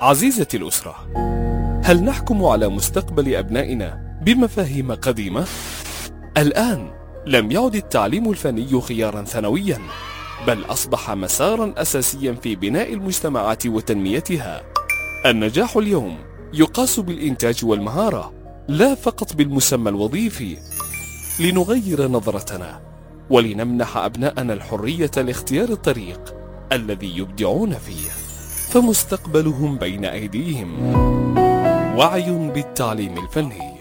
عزيزتي الأسرة، هل نحكم على مستقبل أبنائنا بمفاهيم قديمة؟ الآن لم يعد التعليم الفني خيارا ثانويا، بل أصبح مسارا أساسيا في بناء المجتمعات وتنميتها. النجاح اليوم يقاس بالإنتاج والمهارة، لا فقط بالمسمى الوظيفي. لنغير نظرتنا ولنمنح أبناءنا الحرية لاختيار الطريق الذي يبدعون فيه، فمستقبلهم بين أيديهم. وعي بالتعليم الفني.